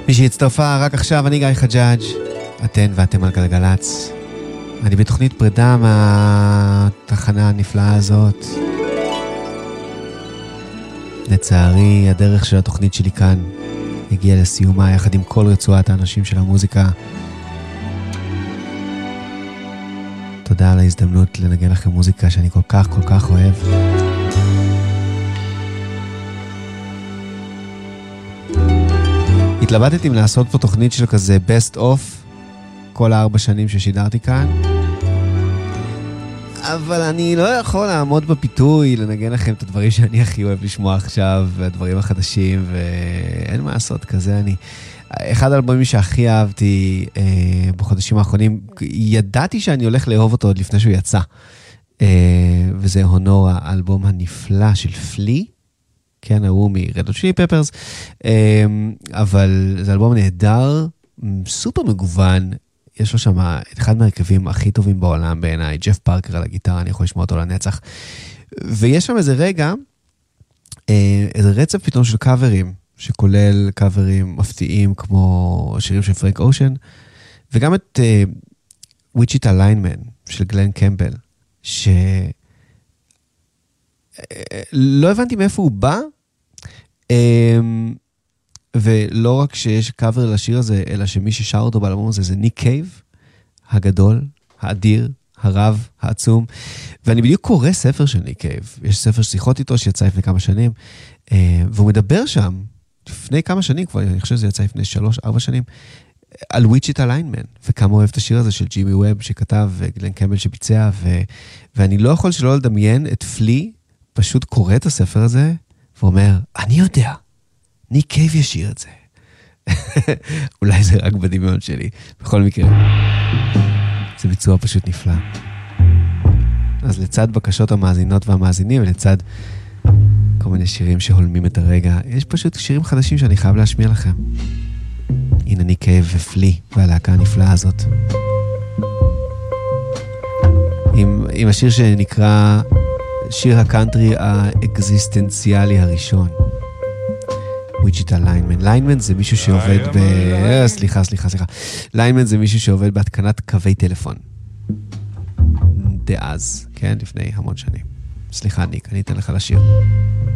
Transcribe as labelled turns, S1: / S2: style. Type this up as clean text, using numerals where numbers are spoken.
S1: מי שהצטרפה רק עכשיו, אני גיא חג'אג', אתן ואתם על גלגלץ. אני בתוכנית פרידה מהתחנה הנפלאה הזאת. לצערי, הדרך של התוכנית שלי כאן הגיעה לסיומה יחד עם כל רצועת האנשים של המוזיקה. תודה על ההזדמנות לנגן לכם מוזיקה שאני כל כך אוהב. התלבטתי אם לעשות פה תוכנית של כזה best of כל 4 שנים ששידרתי כאן, אבל אני לא יכול לעמוד בפיתוי לנגן לכם את הדברים שאני הכי אוהב לשמוע עכשיו, והדברים החדשים, ואין מה לעשות כזה. אחד האלבומים שהכי אהבתי בחודשים האחרונים, ידעתי שאני הולך לאהוב אותו עוד לפני שהוא יצא, וזה הונורה, האלבום הנפלא של פלי, כן, הוא מרד הוט צ'ילי פפרס, אבל זה אלבום נהדר, סופר מגוון, יש לו שם אחד מהרכבים הכי טובים בעולם בעיניי, ג'ף פארקר על הגיטרה, אני יכול לשמוע אותו לנצח, ויש שם איזה רגע, איזה רצף פתאום של קאברים, שכולל קאברים מפתיעים כמו שירים של פרנק אושן, וגם את ויצ'יטה ליינמן של גלן קמבל, לא הבנתי מאיפה הוא בא, ולא רק שיש קאבר לשיר הזה, אלא שמי ששר אותו באלבום הזה זה ניק קייב, הגדול, האדיר, הרב, העצום, ואני בדיוק קורא ספר של ניק קייב, יש ספר שיחות איתו שיצא לפני כמה שנים, והוא מדבר שם, לפני כמה שנים, כבר אני חושב שזה יצא לפני 3-4 שנים, על ויצ'יטה ליינמן, וכמה אוהב את השיר הזה של ג'ימי ווב שכתב, וגלן קמבל שביצע, ואני לא יכול שלא לדמיין את פלי, פשוט קורא את הספר הזה, ואומר, אני יודע, ניק קייב ישיר את זה. אולי זה רק בדמיון שלי, בכל מקרה. זה ביצוע פשוט נפלא. אז לצד בקשות המאזינות והמאזינים, ולצד כל מיני שירים שהולמים את הרגע, יש פשוט שירים חדשים שאני חייב להשמיע לכם. הנה ניק קייב ופלי, והלהקה הנפלאה הזאת. עם השיר שנקרא שיר הקאנטרי האקזיסטנציאלי הראשון. ויצ'יטה ליינמן. ליינמן זה מישהו שעובד סליחה. ליינמן זה מישהו שעובד בהתקנת קווי טלפון. דאז, כן? לפני המון שנים. סליחה, ניק, אני אתן לך לשיר.